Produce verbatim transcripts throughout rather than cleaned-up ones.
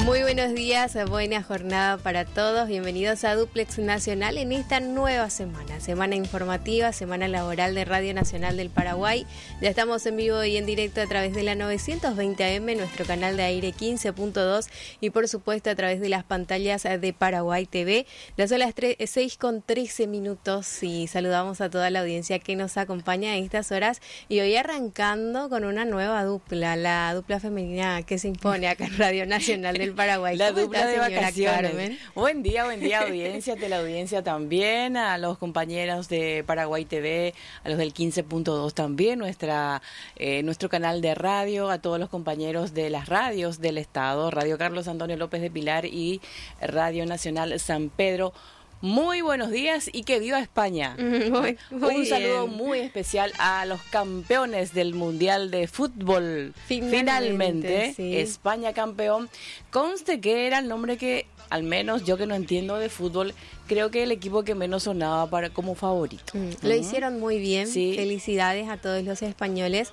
Muy buenos días, buena jornada para todos. Bienvenidos a Duplex Nacional en esta nueva semana. Semana informativa, semana laboral de Radio Nacional del Paraguay. Ya estamos en vivo y en directo a través de la novecientos veinte A M, nuestro canal de aire quince punto dos y por supuesto a través de las pantallas de Paraguay T V. Ya son las seis con trece minutos y saludamos a toda la audiencia que nos acompaña en estas horas. Y hoy arrancando con una nueva dupla, la dupla femenina que se impone acá en Radio Nacional del Paraguay. La dupla de vacaciones. Carmen? Buen día, buen día audiencia, teleaudiencia también, a los compañeros de Paraguay T V, a los del quince punto dos también, nuestra eh, nuestro canal de radio, a todos los compañeros de las radios del estado, Radio Carlos Antonio López de Pilar y Radio Nacional San Pedro. Muy buenos días y que viva España. Muy, muy Un saludo bien. muy especial a los campeones del Mundial de Fútbol. Finalmente, Finalmente, sí. España campeón. Conste que era el nombre que, al menos yo que no entiendo de fútbol, creo que el equipo que menos sonaba para como favorito. Mm, Lo hicieron muy bien. Sí. Felicidades a todos los españoles,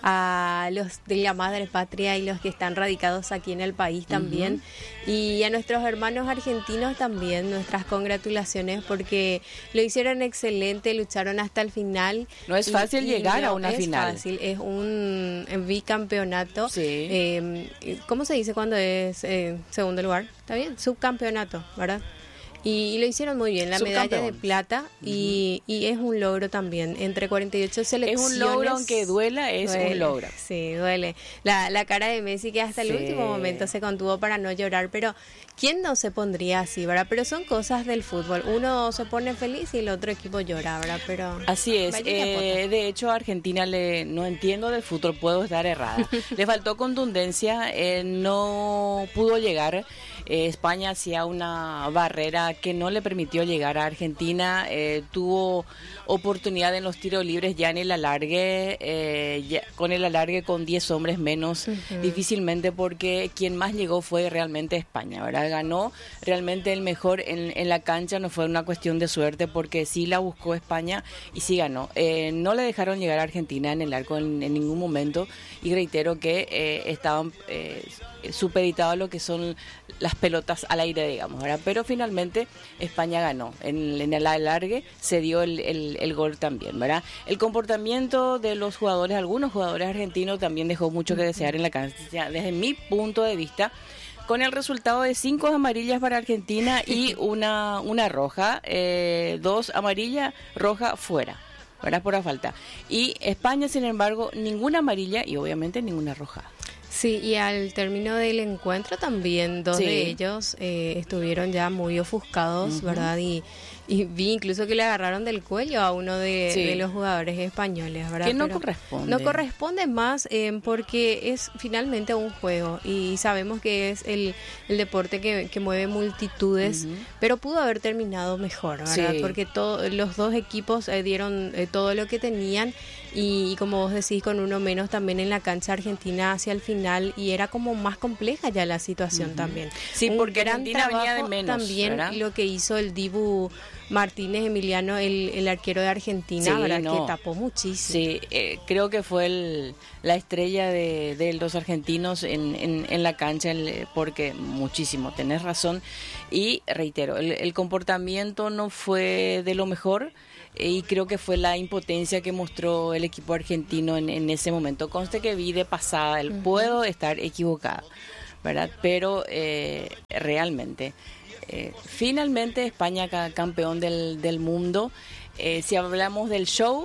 a los de la madre patria y los que están radicados aquí en el país también. Y a nuestros hermanos argentinos también, nuestras congratulaciones porque lo hicieron excelente, lucharon hasta el final. No es Y- fácil y llegar no a una es final. fácil, es un eh, bicampeonato. Sí. Eh, ¿Cómo se dice cuando es eh, segundo lugar? ¿Está bien? Subcampeonato, ¿verdad? Y, y lo hicieron muy bien, la medalla de Subcampeón. plata y, y es un logro también, entre cuarenta y ocho Es selecciones. un logro, aunque duela, es Duele, un logro. Sí, duele. La, la cara de Messi que hasta el Sí. último momento se contuvo para no llorar, pero ¿quién no se pondría así, verdad? Pero son cosas del fútbol, uno se pone feliz y el otro equipo llora, ¿verdad? Pero Así es, vaya eh, de hecho a Argentina le no entiendo de fútbol, puedo estar errada. Le faltó contundencia, eh, no pudo llegar. Eh, España hacía una barrera que no le permitió llegar a Argentina, eh, tuvo oportunidad en los tiros libres ya en el alargue, eh, ya- con el alargue con diez hombres menos, Ujú. difícilmente porque quien más llegó fue realmente España, ¿verdad? Ganó realmente el mejor en, en la cancha, no fue una cuestión de suerte porque sí la buscó España y sí ganó. Eh, no le dejaron llegar a Argentina en el arco en, en ningún momento y reitero que eh, estaban eh, supeditados a lo que son las pelotas al aire, digamos, ¿verdad? Pero finalmente España ganó. En, en el alargue se dio el, el, el gol también, ¿verdad? El comportamiento de los jugadores, algunos jugadores argentinos también dejó mucho que desear en la cancha, desde mi punto de vista, con el resultado de cinco amarillas para Argentina y una, una roja, eh, dos amarillas, roja fuera, ¿verdad? Por la falta. Y España, sin embargo, ninguna amarilla y obviamente ninguna roja. sí, y al término del encuentro también dos Sí. de ellos eh, estuvieron ya muy ofuscados, Ujú. ¿verdad? Y, y vi incluso que le agarraron del cuello a uno de, Sí. de los jugadores españoles, ¿verdad? Que no Pero corresponde. no corresponde más eh, porque es finalmente un juego y sabemos que es el, el deporte que, que mueve multitudes, Ujú. pero pudo haber terminado mejor, ¿verdad? Sí. Porque todo, los dos equipos eh, dieron eh, todo lo que tenían y, y como vos decís, con uno menos también en la cancha argentina hacia el final y era como más compleja ya la situación también. Sí, Un porque gran Argentina venía de trabajo menos, también ¿verdad? lo que hizo el Dibu Martínez Emiliano, el, el arquero de Argentina, Sí, ¿verdad? no. Que tapó muchísimo. Sí, eh, creo que fue el, la estrella de, de los argentinos en, en, en la cancha, el- porque muchísimo, tenés razón. Y reitero, el, el comportamiento no fue de lo mejor eh, y creo que fue la impotencia que mostró el equipo argentino en, en ese momento. Conste que vi de pasada, el puedo estar equivocada, ¿verdad? Pero eh, realmente... Eh, finalmente España ca- campeón del, del mundo. Eh, si hablamos del show,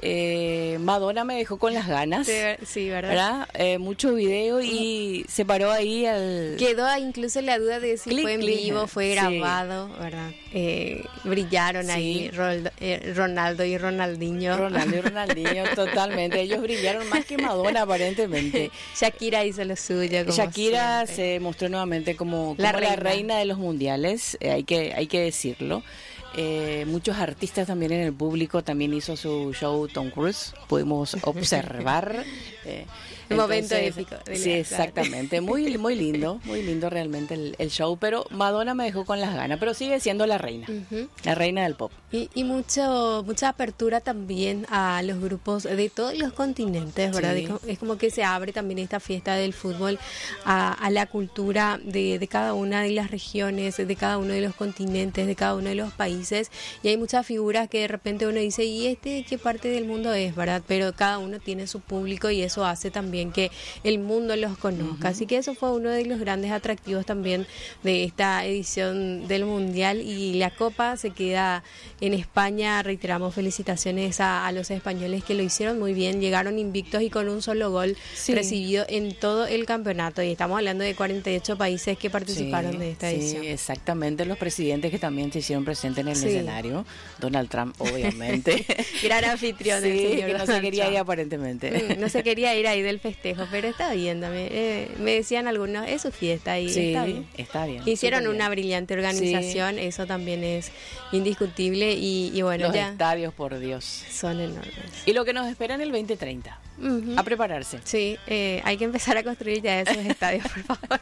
eh, Madonna me dejó con las ganas, Sí, sí, ¿verdad? ¿verdad? Eh, mucho video y se paró ahí al... Quedó incluso la duda de si Clic, fue en clic. vivo, fue Sí. grabado, ¿verdad? Eh, brillaron Sí. ahí Rol- eh, Ronaldo y Ronaldinho. Ronaldo y Ronaldinho, totalmente. Ellos brillaron más que Madonna, aparentemente. Shakira hizo lo suyo. Como Shakira siempre. se mostró nuevamente como, como La la, reina. reina. de los mundiales, eh, hay que hay que decirlo. Eh, muchos artistas también en el público, también hizo su show Tom Cruise, pudimos observar. Eh, Un momento épico. Sí, exactamente, muy muy lindo, muy lindo realmente el, el show, pero Madonna me dejó con las ganas, pero sigue siendo la reina, uh-huh. la reina del pop. Y, y mucho mucha apertura también a los grupos de todos los continentes, ¿verdad? Sí. Es como que se abre también esta fiesta del fútbol a, a la cultura de, de cada una de las regiones, de cada uno de los continentes, de cada uno de los países, y hay muchas figuras que de repente uno dice, ¿y este de qué parte del mundo es, verdad? Pero cada uno tiene su público y eso hace también que el mundo los conozca. Uh-huh. Así que eso fue uno de los grandes atractivos también de esta edición del Mundial, y la Copa se queda en España. Reiteramos felicitaciones a, a los españoles que lo hicieron muy bien, llegaron invictos y con un solo gol sí. recibido en todo el campeonato, y estamos hablando de cuarenta y ocho países que participaron sí, de esta sí, edición. Exactamente, los presidentes que también se hicieron presentes en el sí. escenario, Donald Trump obviamente. Gran anfitrión sí, el señor que no Donald se quería Trump. ir aparentemente. No se quería ir ahí del festejo, pero está bien también. Eh, me decían algunos, es su fiesta y sí, está bien. Está bien. Hicieron una brillante organización, sí. eso también es indiscutible, y, y bueno, los ya. Los estadios, por Dios. Son enormes. Y lo que nos espera en el veinte treinta. Uh-huh. A prepararse. Sí, eh, hay que empezar a construir ya esos estadios, por favor.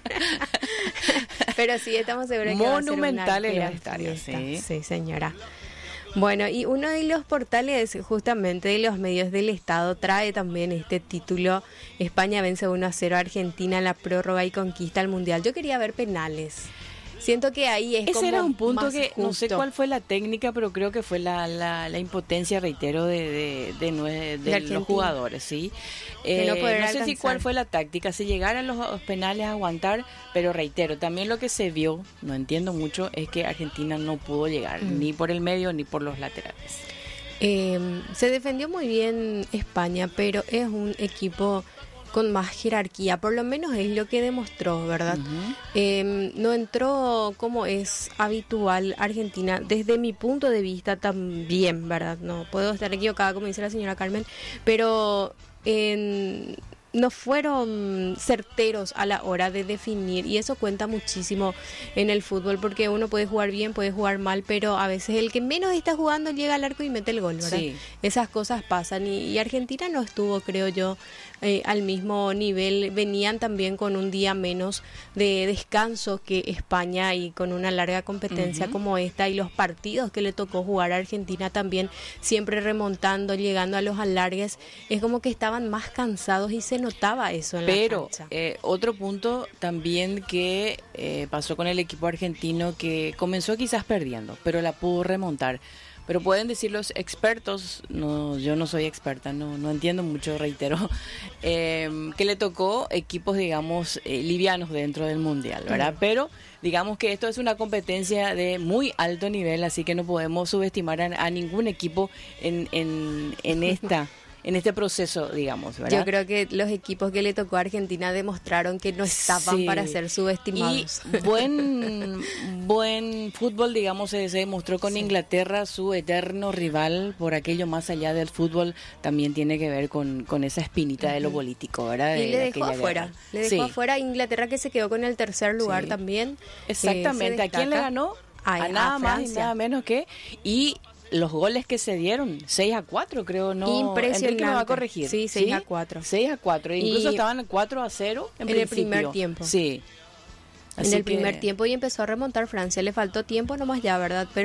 Pero sí, estamos seguros que monumentales va a ser una los estadios, sí. Sí, señora. Bueno, y uno de los portales justamente de los medios del Estado trae también este título: España vence uno a cero a Argentina en la prórroga y conquista el Mundial. Yo quería ver penales. Siento que ahí es Ese como era un punto más que justo. No sé cuál fue la técnica, pero creo que fue la, la, la impotencia, reitero, de, de, de, de, de, de los jugadores, ¿sí? Eh, no, no sé alcanzar. Si cuál fue la táctica, si llegaran los penales a aguantar, pero reitero, también lo que se vio, no entiendo mucho, es que Argentina no pudo llegar, mm. ni por el medio ni por los laterales. Eh, se defendió muy bien España, pero es un equipo con más jerarquía, por lo menos es lo que demostró, ¿verdad? Uh-huh. Eh, no entró como es habitual Argentina, desde mi punto de vista también, ¿verdad? No puedo estar equivocada, como dice la señora Carmen, pero en... no fueron certeros a la hora de definir, y eso cuenta muchísimo en el fútbol, porque uno puede jugar bien, puede jugar mal, pero a veces el que menos está jugando llega al arco y mete el gol, ¿verdad? Sí. Esas cosas pasan, y, y Argentina no estuvo, creo yo, eh, al mismo nivel. Venían también con un día menos de descanso que España, y con una larga competencia uh-huh. como esta, y los partidos que le tocó jugar a Argentina también, siempre remontando, llegando a los alargues, es como que estaban más cansados y se notaba eso en Pero, la cancha. Eh, otro punto también que eh, pasó con el equipo argentino, que comenzó quizás perdiendo, pero la pudo remontar. Pero pueden decir los expertos, no, yo no soy experta, no, no entiendo mucho, reitero, eh, que le tocó equipos, digamos, eh, livianos dentro del Mundial, ¿verdad? Mm. Pero digamos que esto es una competencia de muy alto nivel, así que no podemos subestimar a, a ningún equipo en, en, en esta... en este proceso, digamos, ¿verdad? Yo creo que los equipos que le tocó a Argentina demostraron que no estaban sí. para ser subestimados. Y buen buen fútbol, digamos, se, se demostró con sí. Inglaterra, su eterno rival, por aquello más allá del fútbol, también tiene que ver con, con esa espinita uh-huh. de lo político, ¿verdad? Y de le dejó afuera, guerra. le dejó sí. afuera a Inglaterra, que se quedó con el tercer lugar sí. también. Exactamente, eh, ¿a quién le ganó? A, a nada a más y nada menos que... y los goles que se dieron, seis a cuatro creo, ¿no? Impresionante. Enrique me va a corregir. Sí, seis a cuatro. seis a cuatro, incluso y estaban cuatro a cero en, en principio. el primer tiempo. Sí. Así en el que... primer tiempo, y empezó a remontar Francia. Le faltó tiempo nomás ya, ¿verdad? Pero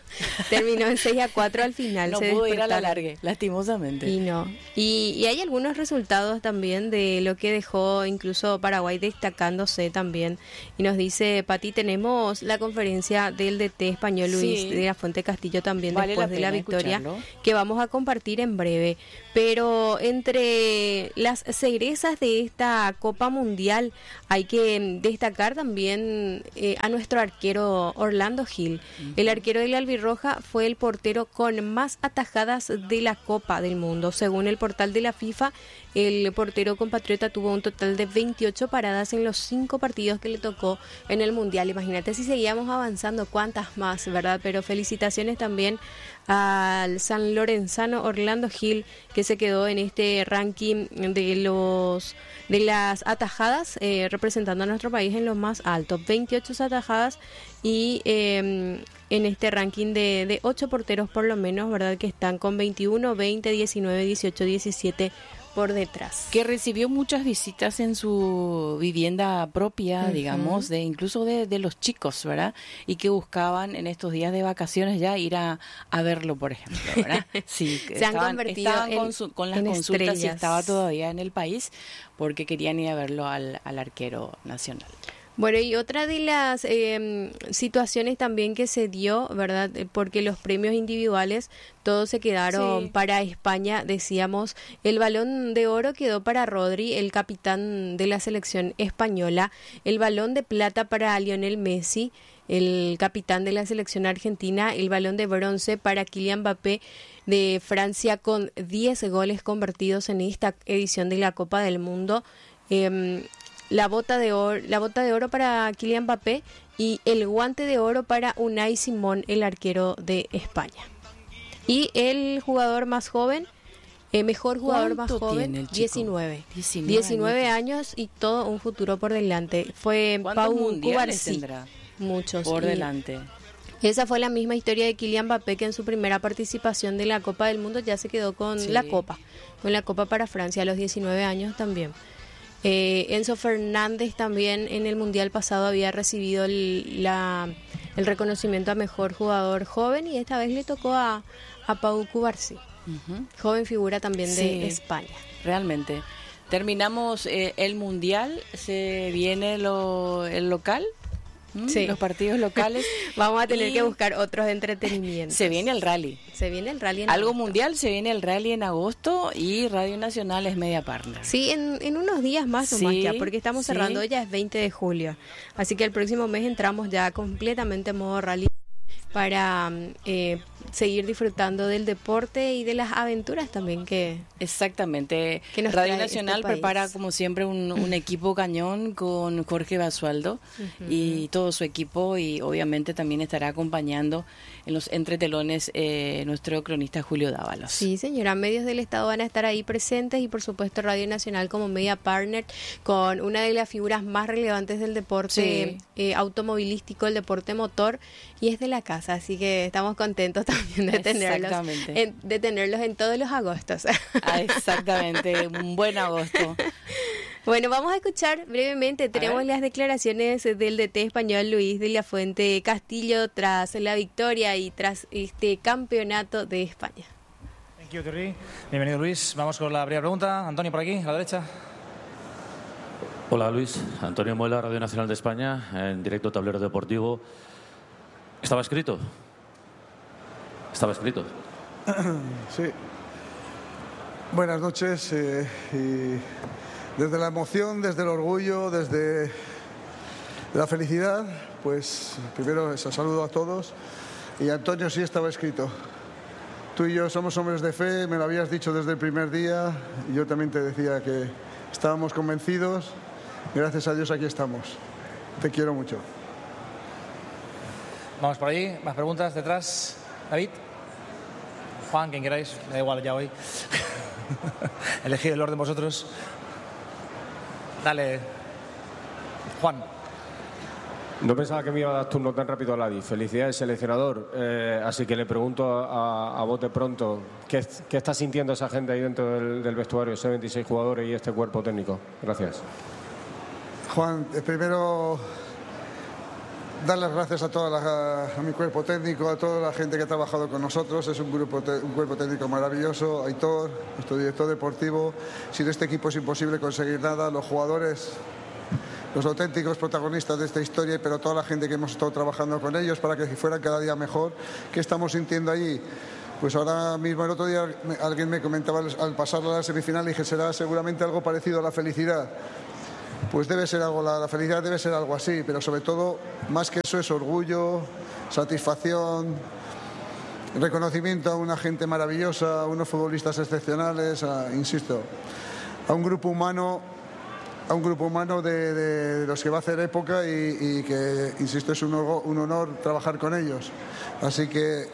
terminó en seis a cuatro al final. No se pudo ir a la largue, lastimosamente. Y no. Y, y hay algunos resultados también de lo que dejó incluso Paraguay destacándose también. Y nos dice, Pati, tenemos la conferencia del D T español Luis sí. de la Fuente Castillo también vale después la de la victoria, escucharlo. Que vamos a compartir en breve. Pero entre las cerezas de esta Copa Mundial hay que destacar también eh, a nuestro arquero Orlando Gil. Uh-huh. El arquero de la Albirroja fue el portero con más atajadas de la Copa del Mundo. Según el portal de la FIFA, el portero compatriota tuvo un total de veintiocho paradas en los cinco partidos que le tocó en el Mundial. Imagínate si seguíamos avanzando, cuántas más, ¿verdad? Pero felicitaciones también al San Lorenzano Orlando Gil, que se quedó en este ranking de los de las atajadas, eh, representando a nuestro país en los más altos, veintiocho atajadas, y eh, en este ranking de, de ocho porteros por lo menos, ¿verdad? Que están con veintiuno, veinte, diecinueve, dieciocho, diecisiete por detrás. Que recibió muchas visitas en su vivienda propia, uh-huh. digamos, de incluso de, de los chicos, ¿verdad? Y que buscaban en estos días de vacaciones ya ir a, a verlo, por ejemplo, ¿verdad? Sí, se estaban, han convertido estaban en, con, su, con las en consultas estrellas. Y estaba todavía en el país porque querían ir a verlo al, al arquero nacional. Bueno, y otra de las eh, situaciones también que se dio, ¿verdad? Porque los premios individuales todos se quedaron sí. para España, decíamos. El Balón de Oro quedó para Rodri, el capitán de la selección española. El Balón de Plata para Lionel Messi, el capitán de la selección argentina. El Balón de Bronce para Kylian Mbappé de Francia, con diez goles convertidos en esta edición de la Copa del Mundo. Eh, La bota de oro, la bota de oro para Kylian Mbappé y el guante de oro para Unai Simón, el arquero de España. Y el jugador más joven, el mejor jugador más joven, diecinueve. diecinueve. diecinueve años y todo un futuro por delante. Fue Pau Cubarsí. Muchos. Por delante. Esa fue la misma historia de Kylian Mbappé, que en su primera participación de la Copa del Mundo ya se quedó con sí. la Copa, con la Copa para Francia a los diecinueve años también. Eh, Enzo Fernández también en el Mundial pasado había recibido el, la, el reconocimiento a mejor jugador joven, y esta vez le tocó a, a Pau Cubarsí, uh-huh. joven figura también de sí, España. Realmente. Terminamos eh, el Mundial, se viene lo, el local. Sí. Los partidos locales. Vamos a tener que buscar otros entretenimientos. Se viene el rally. Se viene el rally en Algo agosto. mundial, se viene el rally en agosto y Radio Nacional es media partner. Sí, en, en unos días más o sí, más ya, porque estamos sí. cerrando, ya es veinte de julio. Así que el próximo mes entramos ya completamente en modo rally para eh, seguir disfrutando del deporte y de las aventuras también que exactamente que nos Radio trae Nacional este prepara como siempre un, un equipo cañón con Jorge Basualdo uh-huh. y todo su equipo, y obviamente también estará acompañando en los entretelones eh, nuestro cronista Julio Dávalos. Sí, señora, medios del Estado van a estar ahí presentes, y por supuesto Radio Nacional como media partner con una de las figuras más relevantes del deporte sí. eh, automovilístico, el deporte motor, y es de la casa, así que estamos contentos también de tenerlos, en, de tenerlos en todos los agostos. Ah, exactamente, un buen agosto. Bueno, vamos a escuchar brevemente, tenemos las declaraciones del D T español Luis de la Fuente Castillo tras la victoria y tras este campeonato de España. Thank you, Thierry. Bienvenido, Luis. Vamos con la primera pregunta. Antonio, por aquí, a la derecha. Hola, Luis. Antonio Muela, Radio Nacional de España, en directo Tablero Deportivo. ¿Estaba escrito? ¿Estaba escrito? Sí. Buenas noches. Eh, y desde la emoción, desde el orgullo, desde la felicidad, pues primero eso, saludo a todos. Y Antonio, sí estaba escrito. Tú y yo somos hombres de fe, me lo habías dicho desde el primer día, y yo también te decía que estábamos convencidos. Gracias a Dios aquí estamos. Te quiero mucho. Vamos por ahí, más preguntas detrás. David, Juan, quien queráis, da igual ya hoy. Elegid el orden vosotros. Dale, Juan. No pensaba que me iba a dar turno tan rápido a Ladi. Felicidades, seleccionador. Eh, así que le pregunto a, a bote pronto, ¿qué, ¿qué está sintiendo esa gente ahí dentro del, del vestuario, esos veintiséis jugadores y este cuerpo técnico? Gracias. Juan, primero dar las gracias a toda la, a mi cuerpo técnico, a toda la gente que ha trabajado con nosotros. Es un grupo, un cuerpo técnico maravilloso. Aitor, nuestro director deportivo. Sin este equipo es imposible conseguir nada. Los jugadores, los auténticos protagonistas de esta historia, pero toda la gente que hemos estado trabajando con ellos para que fueran cada día mejor. ¿Qué estamos sintiendo allí? Pues ahora mismo, el otro día alguien me comentaba al pasar a la semifinal, y dije, será seguramente algo parecido a la felicidad. Pues debe ser algo, la, la felicidad debe ser algo así, pero sobre todo, más que eso, es orgullo, satisfacción, reconocimiento a una gente maravillosa, a unos futbolistas excepcionales, a, insisto, a un grupo humano, a un grupo humano de, de, de los que va a hacer época y, y que, insisto, es un honor, un honor trabajar con ellos. Así que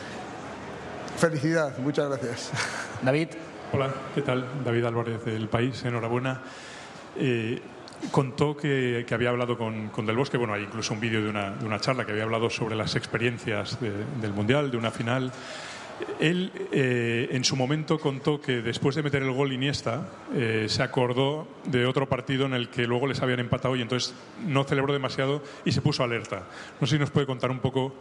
felicidad, muchas gracias. David. Hola, ¿qué tal? David Álvarez del País, enhorabuena. Eh, contó que, que había hablado con, con Del Bosque, bueno, hay incluso un vídeo de una, de una charla que había hablado sobre las experiencias de, del Mundial, de una final. Él, eh, en su momento, contó que después de meter el gol Iniesta, eh, se acordó de otro partido en el que luego les habían empatado y entonces no celebró demasiado y se puso alerta. No sé si nos puede contar un poco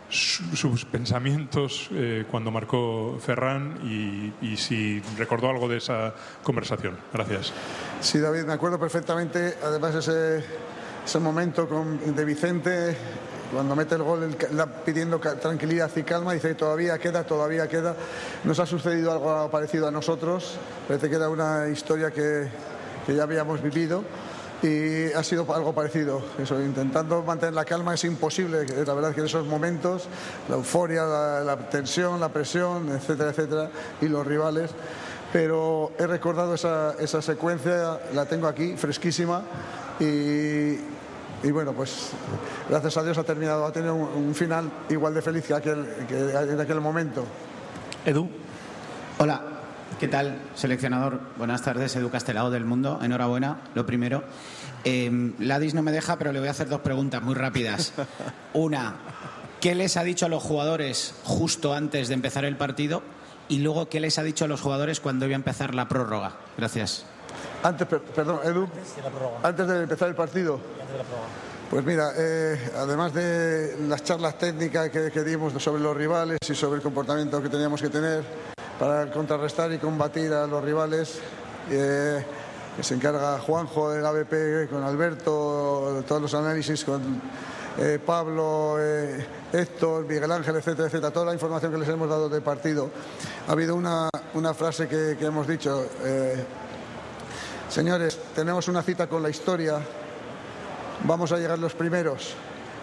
sus pensamientos eh, cuando marcó Ferran y, y si recordó algo de esa conversación. Gracias. Sí, David, me acuerdo perfectamente, además ese, ese momento con, de Vicente, cuando mete el gol el, la, pidiendo tranquilidad y calma, dice todavía queda, todavía queda. Nos ha sucedido algo parecido a nosotros, parece que era una historia que, que ya habíamos vivido. Y ha sido algo parecido, eso, intentando mantener la calma es imposible, la verdad que en esos momentos, la euforia, la, la tensión, la presión, etcétera, etcétera, y los rivales, pero he recordado esa, esa secuencia, la tengo aquí, fresquísima, y, y bueno, pues gracias a Dios ha terminado, ha tenido un, un final igual de feliz que, aquel, que en aquel momento. Edu. Hola. ¿Qué tal, seleccionador? Buenas tardes, Edu Castelao del Mundo. Enhorabuena, lo primero. Eh, Ladis no me deja, pero le voy a hacer dos preguntas muy rápidas. Una, ¿qué les ha dicho a los jugadores justo antes de empezar el partido? Y luego, ¿qué les ha dicho a los jugadores cuando iba a empezar la prórroga? Gracias. Antes, per, perdón, Edu, antes de empezar el partido. Pues mira, eh, además de las charlas técnicas que, que dimos sobre los rivales y sobre el comportamiento que teníamos que tener para contrarrestar y combatir a los rivales, eh, que se encarga Juanjo del A B P con Alberto, todos los análisis con eh, Pablo, eh, Héctor, Miguel Ángel, etcétera, etcétera, toda la información que les hemos dado del partido. Ha habido una, una frase que, que hemos dicho, eh, señores, tenemos una cita con la historia, vamos a llegar los primeros.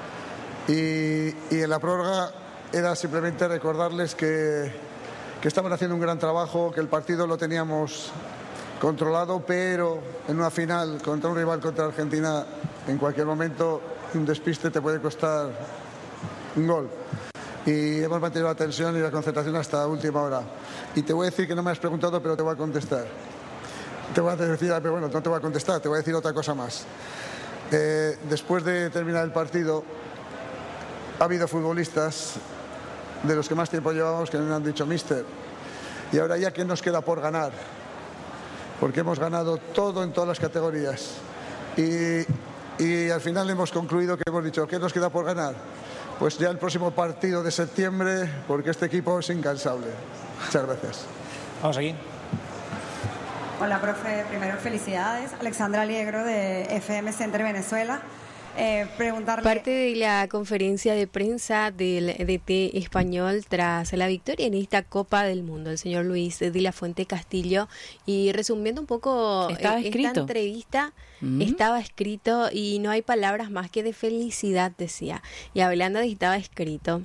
Y, y en la prórroga era simplemente recordarles que que estaban haciendo un gran trabajo, que el partido lo teníamos controlado, pero en una final contra un rival, contra Argentina, en cualquier momento un despiste te puede costar un gol. Y hemos mantenido la tensión y la concentración hasta última hora. Y te voy a decir que no me has preguntado, pero te voy a contestar. Te voy a decir, pero bueno, no te voy a contestar, te voy a decir otra cosa más. Eh, después de terminar el partido, ha habido futbolistas de los que más tiempo llevamos que me han dicho míster, y ahora ya qué nos queda por ganar, porque hemos ganado todo en todas las categorías y, y al final hemos concluido que hemos dicho ¿qué nos queda por ganar? Pues ya el próximo partido de septiembre, porque este equipo es incansable. Muchas gracias. Vamos aquí. Hola, profe. Primero, felicidades. Alexandra Aliegro de F M Center Venezuela. Eh, preguntarle... Parte de la conferencia de prensa del D T español tras la victoria en esta Copa del Mundo, el señor Luis de la Fuente Castillo, y resumiendo un poco estaba esta escrito. entrevista, Mm. estaba escrito y no hay palabras más que de felicidad, decía, y hablando de estaba escrito.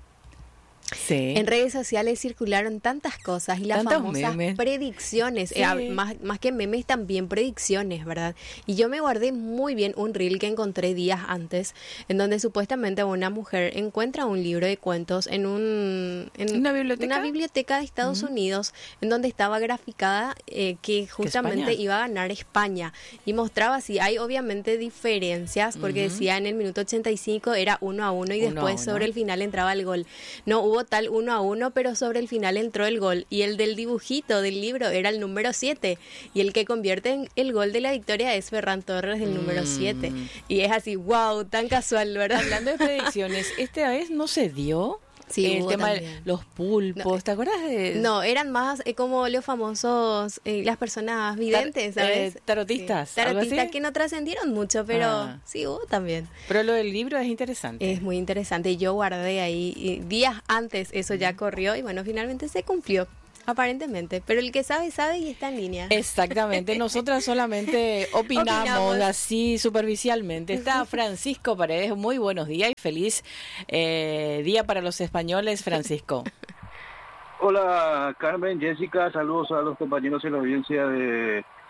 Sí. En redes sociales circularon tantas cosas y las Tantos famosas memes. predicciones, Sí. eh, más, más que memes también predicciones, ¿verdad? Y yo me guardé muy bien un reel que encontré días antes, en donde supuestamente una mujer encuentra un libro de cuentos en un en ¿Una biblioteca? una biblioteca de Estados Ujú. Unidos, en donde estaba graficada eh, que justamente España? iba a ganar España, y mostraba así, hay obviamente diferencias, porque Ujú. decía en el minuto ochenta y cinco era uno a uno y Uno a después uno. sobre el final entraba el gol. No hubo tal uno a uno, pero sobre el final entró el gol, y el del dibujito del libro era el número siete, y el que convierte en el gol de la victoria es Ferran Torres, el número Mm. siete, y es así, wow, tan casual, ¿verdad? Hablando de predicciones, esta vez no se dio Sí, el hubo tema de también. los pulpos, No, ¿te acuerdas de No, eran más eh, como los famosos, eh, las personas videntes, Tar- ¿sabes? eh, tarotistas, Sí. algo Tarotistas así? que no trascendieron mucho, pero Ah. sí hubo también. Pero lo del libro es interesante. Es muy interesante. Yo guardé ahí y días antes, eso ya corrió y bueno, finalmente se cumplió, aparentemente. Pero el que sabe, sabe y está en línea. Exactamente, nosotras solamente opinamos, Opinamos. así superficialmente. Está Francisco Paredes, muy buenos días y feliz eh, día para los españoles, Francisco. Hola Carmen, Jessica, saludos a los compañeros en la audiencia de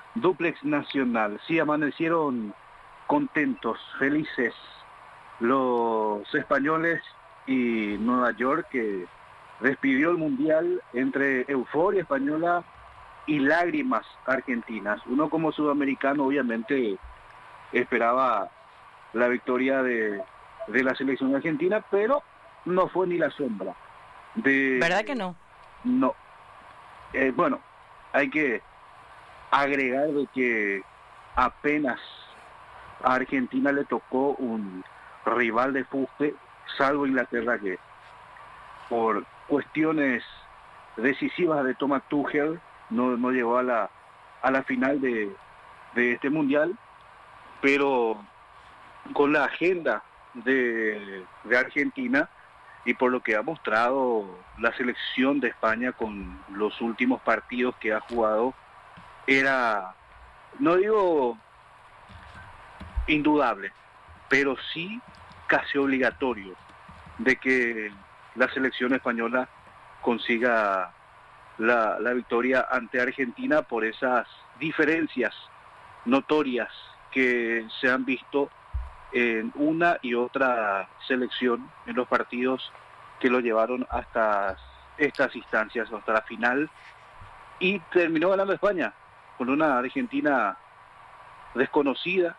Duplex Nacional. Sí, amanecieron contentos, felices los españoles y Nueva York, que despidió el Mundial entre euforia española y lágrimas argentinas. Uno como sudamericano obviamente esperaba la victoria de, de la selección argentina, pero no fue ni la sombra de... ¿Verdad que no? No. Eh, bueno, hay que agregar de que apenas a Argentina le tocó un rival de fuste, salvo Inglaterra, que por cuestiones decisivas de Thomas Tuchel no, no llegó a la a la final de, de este mundial, pero con la agenda de, de Argentina y por lo que ha mostrado la selección de España con los últimos partidos que ha jugado, era, no digo indudable, pero sí casi obligatorio de que la selección española consiga la, la victoria ante Argentina por esas diferencias notorias que se han visto en una y otra selección en los partidos que lo llevaron hasta estas instancias, hasta la final, y terminó ganando España con una Argentina desconocida,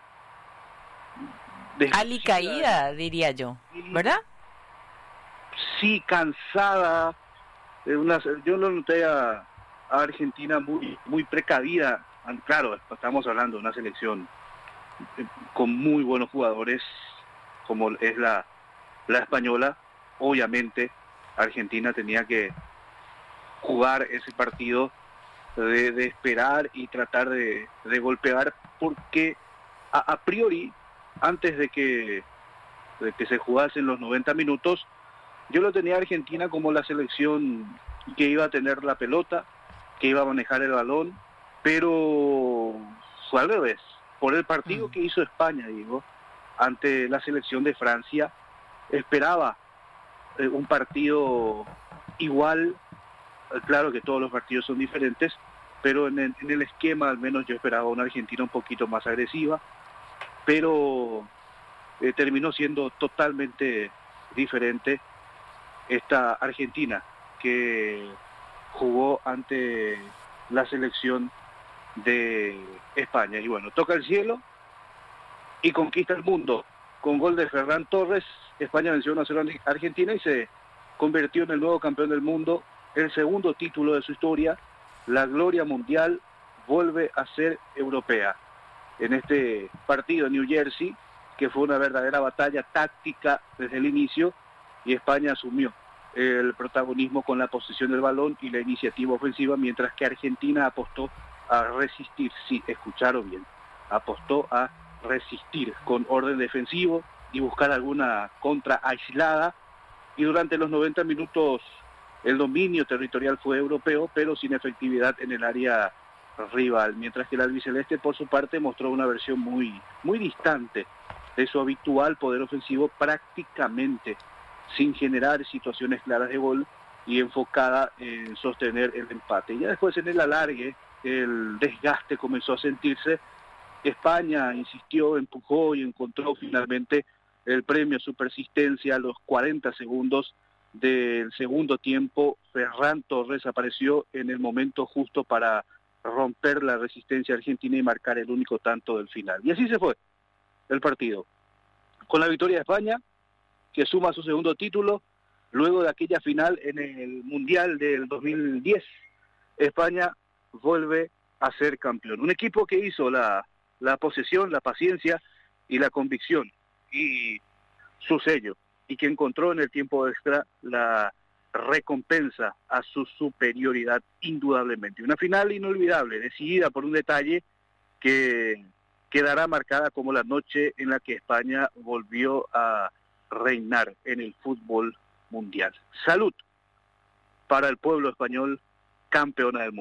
alicaída, diría yo, ¿verdad? Sí, cansada. Una, yo lo noté a, a Argentina muy muy precavida. Claro, estamos hablando de una selección con muy buenos jugadores, como es la, la española. Obviamente, Argentina tenía que jugar ese partido de, de esperar y tratar de, de golpear, porque a, a priori, antes de que, de que se jugasen los noventa minutos, yo lo tenía a Argentina como la selección que iba a tener la pelota, que iba a manejar el balón, pero fue al revés. Por el partido mm. que hizo España, digo, ante la selección de Francia, esperaba eh, un partido igual. Claro que todos los partidos son diferentes, pero en el, en el esquema al menos yo esperaba una Argentina un poquito más agresiva, pero eh, terminó siendo totalmente diferente esta Argentina que jugó ante la selección de España. Y bueno, toca el cielo y conquista el mundo. Con gol de Ferran Torres, España venció uno a cero a Argentina y se convirtió en el nuevo campeón del mundo, el segundo título de su historia. La gloria mundial vuelve a ser europea. En este partido en New Jersey, que fue una verdadera batalla táctica desde el inicio, y España asumió el protagonismo con la posesión del balón y la iniciativa ofensiva, mientras que Argentina apostó a resistir. Sí, escucharon bien, apostó a resistir con orden defensivo y buscar alguna contra aislada, y durante los noventa minutos el dominio territorial fue europeo, pero sin efectividad en el área rival, mientras que el albiceleste por su parte mostró una versión muy, muy distante de su habitual poder ofensivo, prácticamente sin generar situaciones claras de gol y enfocada en sostener el empate. Y ya después, en el alargue, el desgaste comenzó a sentirse. España insistió, empujó y encontró finalmente el premio a su persistencia. A los cuarenta segundos del segundo tiempo, Ferran Torres apareció en el momento justo para romper la resistencia argentina y marcar el único tanto del final. Y así se fue el partido, con la victoria de España, que suma su segundo título luego de aquella final en el Mundial del dos mil diez. España vuelve a ser campeón. Un equipo que hizo la, la posesión, la paciencia y la convicción y su sello, y que encontró en el tiempo extra la recompensa a su superioridad indudablemente. Una final inolvidable, decidida por un detalle que quedará marcada como la noche en la que España volvió a reinar en el fútbol mundial. Salud para el pueblo español, campeona del mundo.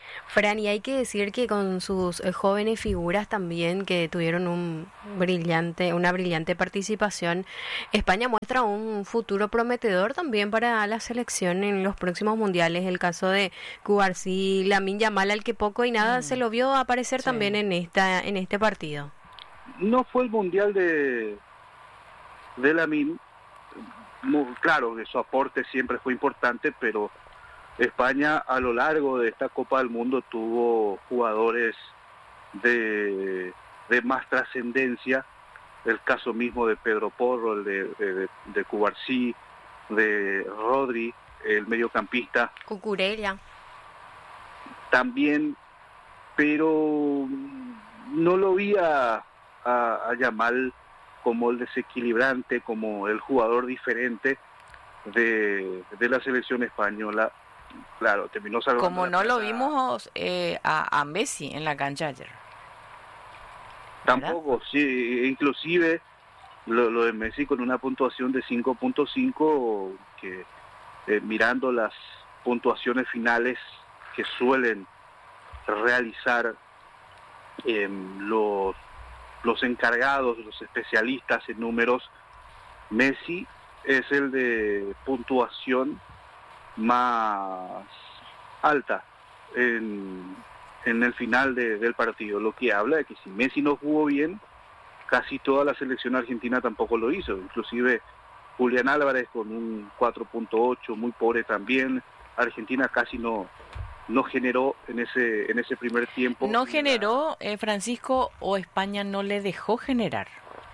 Fran, y hay que decir que con sus eh, jóvenes figuras también que tuvieron un brillante, una brillante participación, España muestra un futuro prometedor también para la selección en los próximos mundiales. El caso de Cubarsí, Lamine Yamal, al que poco y nada mm. se lo vio aparecer sí. también en esta en este partido. No fue el mundial de de Lamine, claro que su aporte siempre fue importante, pero España a lo largo de esta Copa del Mundo tuvo jugadores de, de más trascendencia, el caso mismo de Pedro Porro, el de, de, de Cubarsí, de Rodri, el mediocampista. Cucurella. También, pero no lo vi a, a, a Yamal como el desequilibrante, como el jugador diferente de, de la selección española. Claro, terminó salvando. Como no lo vimos eh, a, a Messi en la cancha ayer. Tampoco, sí, inclusive lo, lo de Messi con una puntuación de cinco punto cinco, que eh, mirando las puntuaciones finales que suelen realizar eh, los, los encargados, los especialistas en números, Messi es el de puntuación más alta en, en el final de, del partido, lo que habla de que si Messi no jugó bien, casi toda la selección argentina tampoco lo hizo, inclusive Julián Álvarez con un cuatro punto ocho, muy pobre también. Argentina casi no no generó en ese en ese primer tiempo. ¿No generó, eh, Francisco, o España no le dejó generar?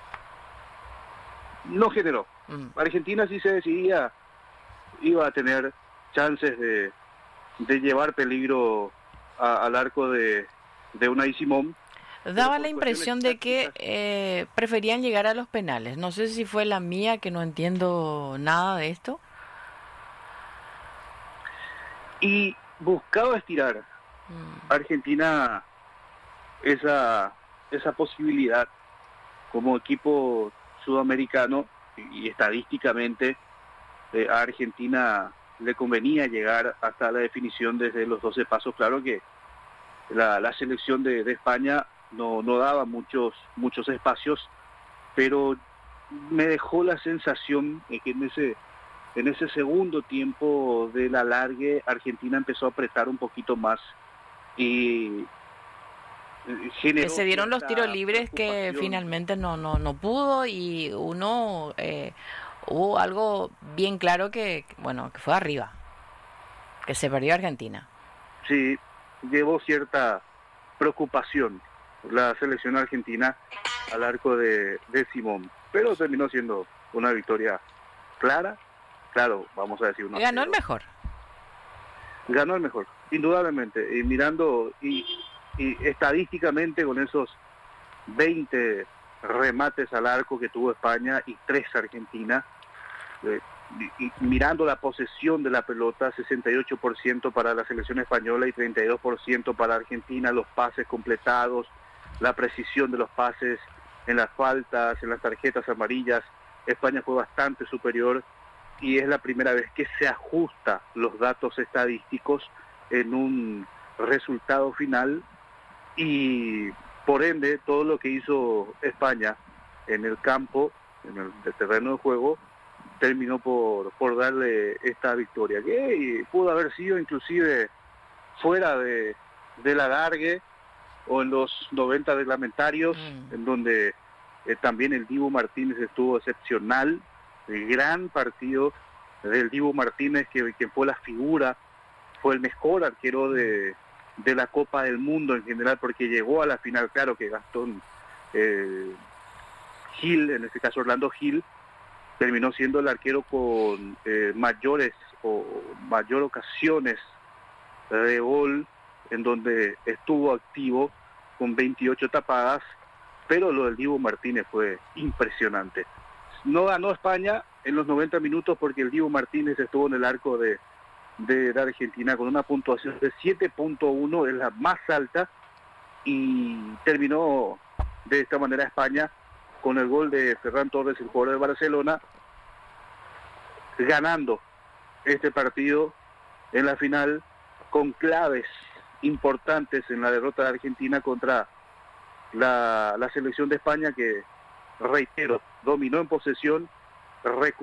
No generó. Mm. Argentina, si se decidía, iba a tener chances de, de llevar peligro a, al arco de, de Unai Simón. Daba la impresión de que eh, preferían llegar a los penales. No sé si fue la mía, que no entiendo nada de esto. Y buscaba estirar mm. Argentina esa, esa posibilidad como equipo sudamericano, y, y estadísticamente eh, a Argentina le convenía llegar hasta la definición desde los doce pasos. Claro que la, la selección de, de España no, no daba muchos, muchos espacios, pero me dejó la sensación de que en ese, en ese segundo tiempo del alargue Argentina empezó a apretar un poquito más y generó, se dieron los tiros libres que finalmente no, no, no pudo, y uno... Eh, hubo algo bien claro que, bueno, que fue arriba, que se perdió Argentina. Sí, llevó cierta preocupación la selección argentina al arco de, de Simón, pero terminó siendo una victoria clara, claro, vamos a decir una. Ganó el mejor. Ganó el mejor, indudablemente, y mirando y, y estadísticamente con esos veinte remates al arco que tuvo España y tres Argentina, eh, y, y mirando la posesión de la pelota, sesenta y ocho por ciento para la selección española y treinta y dos por ciento para Argentina, los pases completados, la precisión de los pases en las faltas, en las tarjetas amarillas, España fue bastante superior, y es la primera vez que se ajusta los datos estadísticos en un resultado final, y por ende, todo lo que hizo España en el campo, en el, el terreno de juego, terminó por, por darle esta victoria, que pudo haber sido inclusive fuera de, del alargue o en los noventa reglamentarios, mm. en donde eh, también el Dibu Martínez estuvo excepcional, el gran partido del Dibu Martínez, que, que fue la figura, fue el mejor arquero de... de la Copa del Mundo en general, porque llegó a la final. Claro que Gastón eh, Gil, en este caso Orlando Gil, terminó siendo el arquero con eh, mayores o mayor ocasiones de gol, en donde estuvo activo con veintiocho tapadas, pero lo del Dibu Martínez fue impresionante. No ganó España en los noventa minutos porque el Dibu Martínez estuvo en el arco de de la Argentina con una puntuación de siete punto uno, es la más alta, y terminó de esta manera España con el gol de Ferran Torres, el jugador de Barcelona, ganando este partido en la final con claves importantes en la derrota de Argentina contra la, la selección de España, que, reitero, dominó en posesión, recuperó